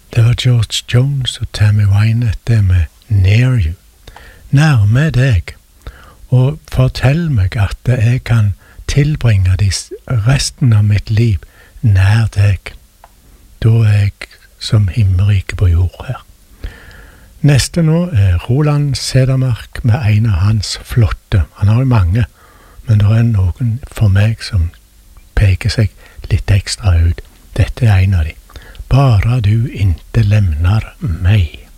Det var George Jones og Tammy Wynette med Near You. Nærme deg, og fortell meg at jeg kan tilbringe resten av mitt liv nær deg. Da er jeg som himmelrike på jord her. Neste nå er Roland Sedermark med en av hans flotte. Han har jo mange, men det er noen for meg som peker seg litt ekstra ut. Dette er en av de. Bara du inte lämnar mig.